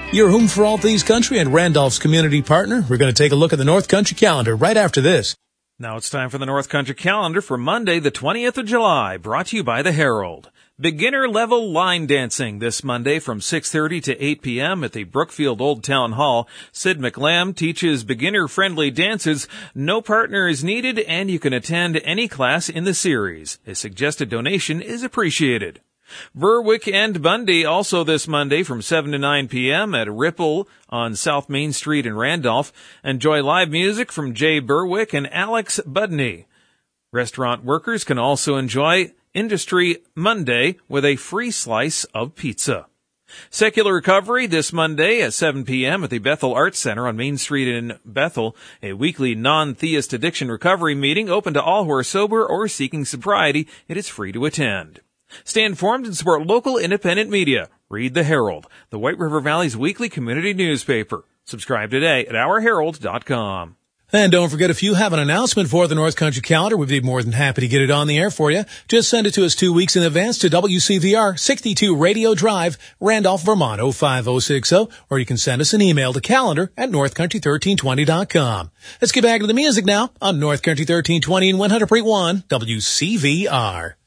Your home for all things country and Randolph's community partner. We're going to take a look at the North Country calendar right after this. Now it's time for the North Country calendar for Monday, the 20th of July, brought to you by the Herald. Beginner level line dancing this Monday from 6:30 to 8 p.m. at the Brookfield Old Town Hall. Sid McLam teaches beginner-friendly dances. No partner is needed, and you can attend any class in the series. A suggested donation is appreciated. Berwick and Bundy also this Monday from 7 to 9 p.m. at Ripple on South Main Street in Randolph. Enjoy live music from Jay Berwick and Alex Budney. Restaurant workers can also enjoy Industry Monday with a free slice of pizza. Secular Recovery this Monday at 7 p.m. at the Bethel Arts Center on Main Street in Bethel. A weekly non-theist addiction recovery meeting open to all who are sober or seeking sobriety. It is free to attend. Stay informed and support local independent media. Read the Herald, the White River Valley's weekly community newspaper. Subscribe today at ourherald.com. And don't forget, if you have an announcement for the North Country calendar, we'd be more than happy to get it on the air for you. Just send it to us 2 weeks in advance to WCVR 62 Radio Drive, Randolph, Vermont 05060, or you can send us an email to calendar@northcountry1320.com. Let's get back to the music now on North Country 1320 and 100.1 WCVR.